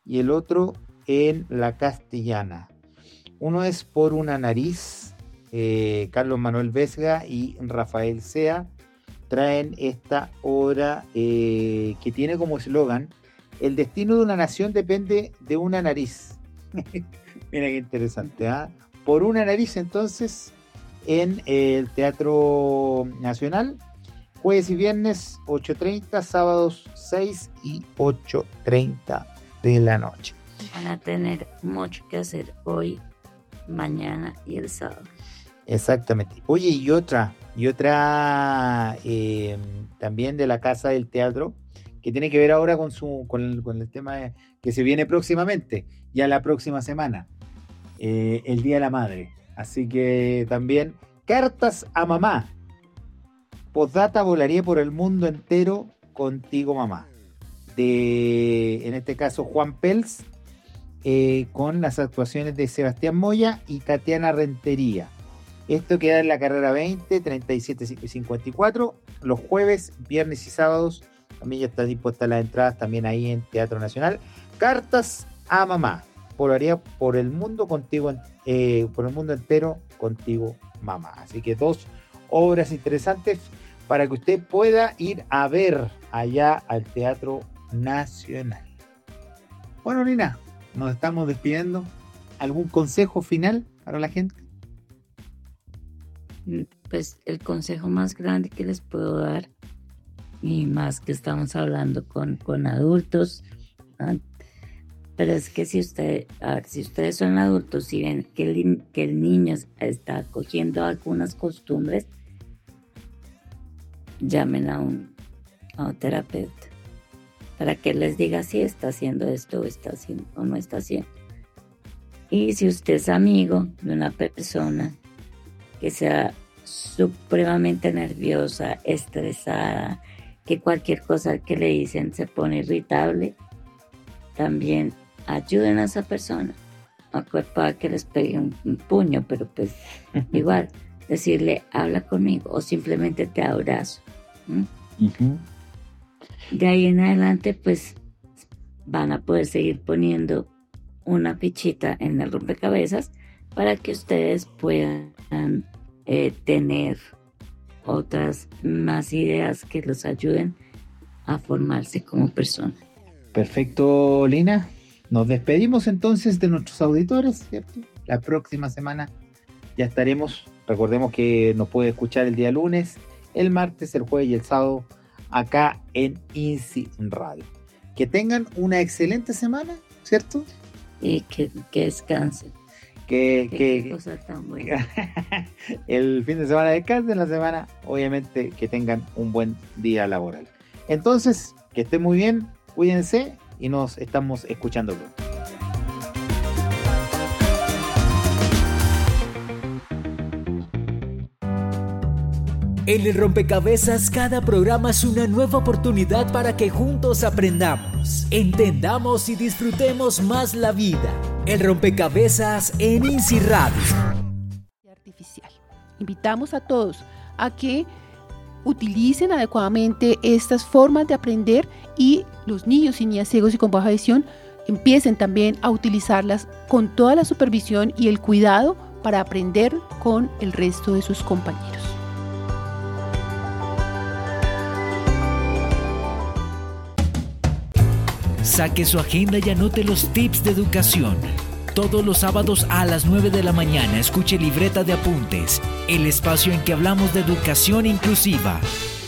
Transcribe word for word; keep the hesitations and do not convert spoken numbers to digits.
y el otro en la Castellana. Uno es Por una nariz, eh, Carlos Manuel Vesga y Rafael Sea traen esta obra eh, que tiene como eslogan: el destino de una nación depende de una nariz. Mira qué interesante, ¿eh? Por una nariz, entonces, en el Teatro Nacional, jueves y viernes ocho treinta, sábados seis y ocho treinta de la noche. Van a tener mucho que hacer hoy, mañana y el sábado. Exactamente. Oye, y otra, y otra eh, también de la Casa del Teatro, que tiene que ver ahora con su con el, con el tema de, que se viene próximamente, ya la próxima semana, eh, el Día de la Madre. Así que también, Cartas a Mamá. Postdata, volaría por el mundo entero contigo, mamá. De, en este caso, Juan Pels, eh, con las actuaciones de Sebastián Moya y Tatiana Rentería. Esto queda en la carrera veinte, treinta y siete cincuenta y cuatro, los jueves, viernes y sábados. También ya están dispuestas las entradas también ahí en Teatro Nacional. Cartas a Mamá. Volaría por el mundo contigo, eh, por el mundo entero contigo, mamá. Así que dos obras interesantes para que usted pueda ir a ver allá al Teatro Nacional. Bueno, Nina, nos estamos despidiendo. ¿Algún consejo final para la gente? Pues el consejo más grande que les puedo dar, y más que estamos hablando con, con adultos, ¿no? Pero es que si usted, a ver, si ustedes son adultos y ven que el, que el niño está cogiendo algunas costumbres, llamen a un, a un terapeuta para que les diga si está haciendo esto o, está haciendo, o no está haciendo. Y si usted es amigo de una persona que sea supremamente nerviosa, estresada, que cualquier cosa que le dicen se pone irritable, también ayuden a esa persona. No para que les pegue un, un puño, pero pues igual, decirle, habla conmigo, o simplemente te abrazo. ¿Mm? Uh-huh. De ahí en adelante, pues van a poder seguir poniendo una fichita en el rompecabezas para que ustedes puedan eh, tener otras más ideas que los ayuden a formarse como persona. Perfecto, Lina. Nos despedimos entonces de nuestros auditores, ¿cierto? La próxima semana ya estaremos. Recordemos que nos puede escuchar el día lunes, el martes, el jueves y el sábado acá en INSI Radio. Que tengan una excelente semana, ¿cierto? Y que, que descansen. Que, que, qué cosa tan buena. El fin de semana descansen, la semana, obviamente, que tengan un buen día laboral. Entonces, que estén muy bien, cuídense y nos estamos escuchando pronto. En el Rompecabezas, cada programa es una nueva oportunidad para que juntos aprendamos, entendamos y disfrutemos más la vida. El Rompecabezas en INSI Radio. Artificial. Invitamos a todos a que utilicen adecuadamente estas formas de aprender y los niños y niñas ciegos y con baja visión empiecen también a utilizarlas con toda la supervisión y el cuidado para aprender con el resto de sus compañeros. Saque su agenda y anote los tips de educación. Todos los sábados a las nueve de la mañana escuche Libreta de Apuntes, el espacio en que hablamos de educación inclusiva.